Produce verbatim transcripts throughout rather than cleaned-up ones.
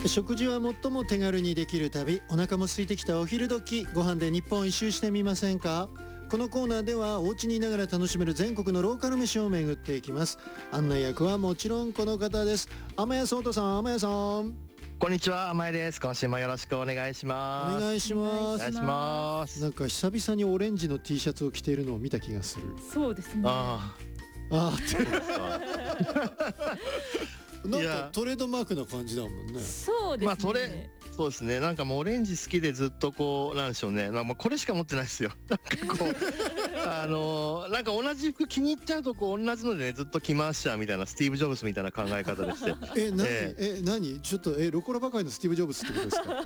食事は最も手軽にできる旅、お腹も空いてきたお昼時、ご飯で日本一周してみませんか。このコーナーではお家にいながら楽しめる全国のローカル飯を巡っていきます。案内役はもちろんこの方です。天谷聡太さん、天谷さん。 こんにちは、甘江です。今週もよろしくお願いします。 お願いします。 お願いします。 なんか久々にオレンジの T シャツを着ているのを見た気がする。 そうですね。 あああ、そうですか。 なんかトレードマークな感じだもんね。 そうですね。 まあそれそうですね。なんかもうオレンジ好きでずっとこうなんでしょうね。なんかもうこれしか持ってないですよ。なんかこうあのー、なんか同じ服気に入っちゃうとこう同じので、ね、ずっと着回しちゃうみたいなスティーブ・ジョブズみたいな考え方でして。 え、何、えー、え、何ちょっとえロコラバ会のスティーブ・ジョブズってことですか。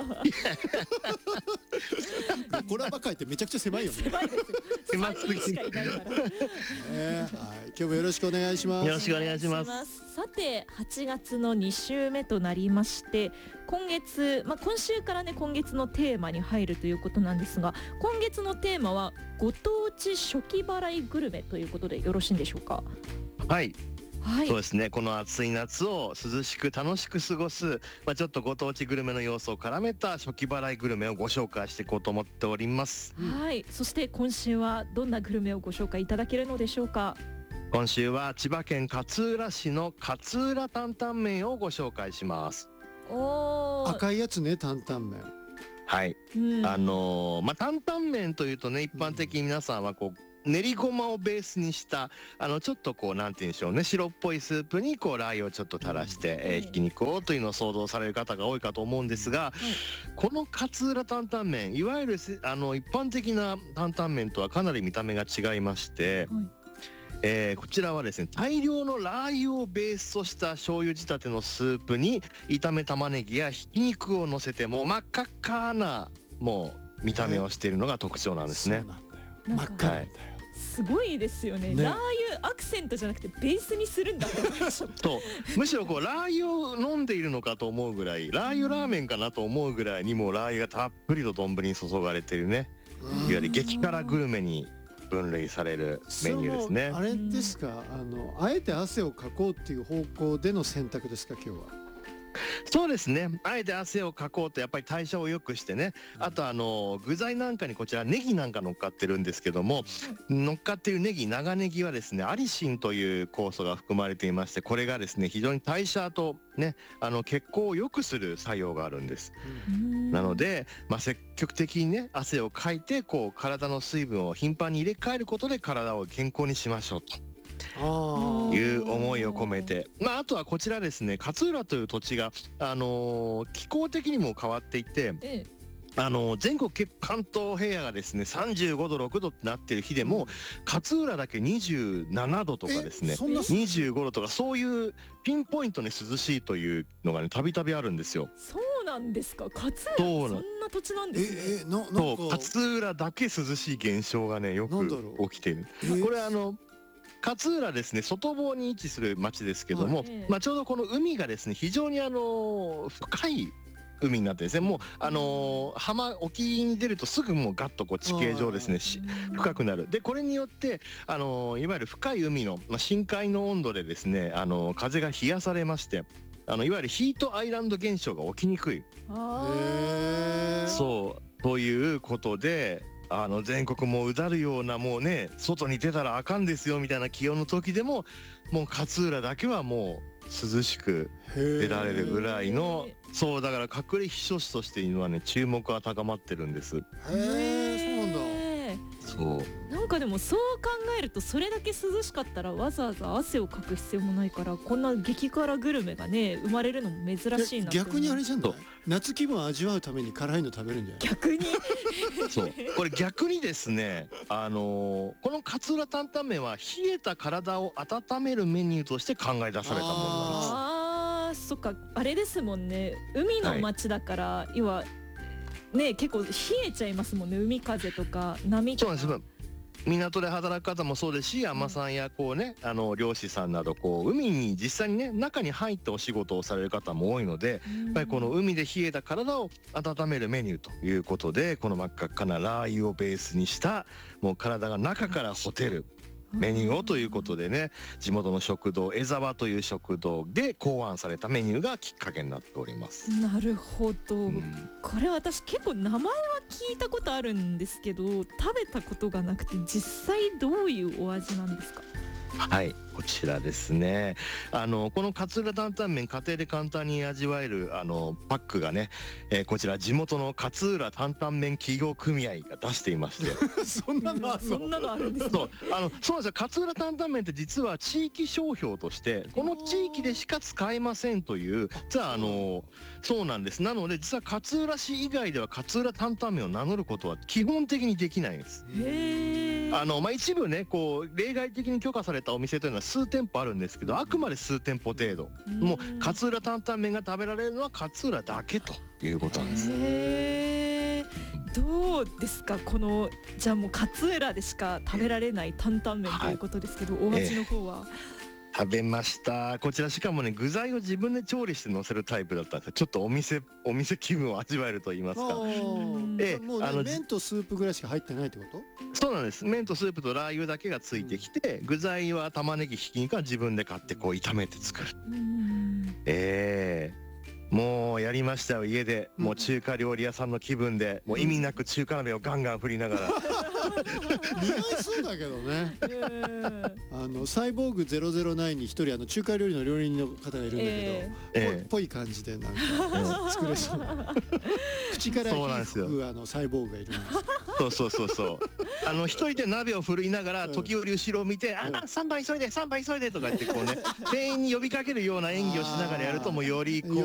ロコラバ会ってめちゃくちゃ狭いよね。 狭いですよ。 狭すぎ。 えー、はい、今日もよろしくお願いします。 よろしくお願いします。 さてはちがつのに週目となりまして、今月、まあ、今週からね今月のテーマに入るということなんですが、今月のテーマはご当地初期払いグルメということでよろしいんでしょうか。 はい、 はい、 そうですね。この暑い夏を涼しく楽しく過ごす、まあ、ちょっとご当地グルメの要素を絡めた初期払いグルメをご紹介していこうと思っております。 はい、そして今週はどんなグルメをご紹介いただけるのでしょうか。 今週は千葉県勝浦市の勝浦担々麺をご紹介します。 おー、 赤いやつね、担々麺。 はい、 うん、 あのー、まあ担々麺というとね、一般的に皆さんはこう練りごまをベースにしたあのちょっとこうなんて言うんでしょうね、白っぽいスープにこうラー油をちょっと垂らして、うん、えー、ひき肉をというのを想像される方が多いかと思うんですが、うん、この勝浦担々麺、いわゆるあの一般的な担々麺とはかなり見た目が違いまして、はい、えー、こちらはですね、大量のラー油をベースとした醤油仕立てのスープに炒め玉ねぎやひき肉を乗せて、もう真っ赤っかなもう見た目をしているのが特徴なんですね。 そうなんだよ。真っ赤なんだよ。はい、 すごいですよね。ね、ラー油アクセントじゃなくてベースにするんだと思いました。 とむしろこうラー油を飲んでいるのかと思うぐらい、ラー油ラーメンかなと思うぐらいにもうラー油がたっぷりと丼に注がれているね、いわゆる激辛グルメに分類されるメニューですね。 あれですか、あのあえて汗をかこうっていう方向での選択ですか、今日は。 そうですね、あえて汗をかこうとやっぱり代謝を良くしてね、あとあの具材なんかにこちらネギなんか乗っかってるんですけども、乗っかっているネギ、長ネギはですねアリシンという酵素が含まれていまして、これがですね非常に代謝とね、あの血行を良くする作用があるんです。なので、まあ、積極的にね汗をかいてこう体の水分を頻繁に入れ替えることで体を健康にしましょうという思いを込めて、まあ、あとはこちらですね、勝浦という土地が、あのー、気候的にも変わっていて、ええ、あのー、全国関東平野がですねさんじゅうごどろくどってなっている日でも、勝浦だけにじゅうななどとかですねにじゅうごどとか、そういうピンポイントに涼しいというのがねたびたびあるんですよ。 そうなんですか。勝浦そんな土地なんですね。 ええ、ななんかそう、勝浦だけ涼しい現象がねよく起きている。これあの勝浦ですね、外房に位置する町ですけども、はい、まあ、ちょうどこの海がですね非常にあの深い海になってですね、もうあのー、浜沖に出るとすぐもうガッとこう地形上ですね深くなる。でこれによってあのー、いわゆる深い海の、まあ、深海の温度でですね、あのー、風が冷やされまして、あのいわゆるヒートアイランド現象が起きにくい。そうということで、あの全国もうだるような、もうね外に出たらあかんですよみたいな気温の時でも、もう勝浦だけはもう涼しく出られるぐらいの、そうだから隠れ避暑地として今はね注目が高まってるんです。へえ、そうなんだ。 そうなんかでもそう考えると、それだけ涼しかったらわざわざ汗をかく必要もないから、こんな激辛グルメがね生まれるのも珍しいなって。 逆にあれじゃんない、夏気分を味わうために辛いの食べるんじゃない。 逆にそうこれ逆にですね、あのー、この勝浦担々麺は冷えた体を温めるメニューとして考え出されたものなんです。 あー、そっか、あれですもんね、海の町だから、はい、要はね結構冷えちゃいますもんね、海風とか波とか。 そうなんです。港で働く方もそうですし、海女さんやこうね、あの漁師さんなどこう海に実際にね中に入ってお仕事をされる方も多いので、やっぱりこの海で冷えた体を温めるメニューということで、この真っ赤っかなラー油をベースにした、もう体が中からほてるメニューをということでね、地元の食堂江沢という食堂で考案されたメニューがきっかけになっております。 なるほど、 うん、 これ私結構名前は聞いたことあるんですけど食べたことがなくて実際どういうお味なんですか？ はい、こちらですね。あのこの勝浦担々麺、家庭で簡単に味わえるあのパックがね、えー、こちら地元の勝浦担々麺企業組合が出していましてそんなのあるの？ そんなのあるんですね。 そうあのそうなんですよ。勝浦担々麺って実は地域商標としてこの地域でしか使えませんという、実はあのそうなんです。なので実は勝浦市以外では勝浦担々麺を名乗ることは基本的にできないんです。 へー。 あのまあ、一部ねこう例外的に許可されたお店というのは数店舗あるんですけど、あくまで数店舗程度、もう勝浦担々麺が食べられるのは勝浦だけということなんです。 へー。どうですか、このじゃあもう勝浦でしか食べられない担々麺ということですけど、はい、お味の方は、えー食べました。こちらしかもね具材を自分で調理して乗せるタイプだったんですよ。ちょっとお店お店気分を味わえると言いますか。 えもう、ね、あの麺とスープぐらいしか入ってないってこと？ そうなんです。麺とスープとラー油だけがついてきて、うん、具材は玉ねぎひき肉は自分で買ってこう炒めて作る。ええーもうやりましたよ。家でもう中華料理屋さんの気分で、もう意味なく中華鍋をガンガン振りながら似合いそうだけどねあのサイボーグゼロゼロナインに一人あの中華料理の料理人の方がいるんだけど、えー、ぽ, ぽい感じでなんか作れそう口から火吹くあのサイボーグがいるんです。 そうそうそうそうあの一人で鍋を振るいながら時折後ろを見て、うん、あさんばい急いでさんばい急いでとか言ってこうね店員に呼びかけるような演技をしながらやるともうよりこう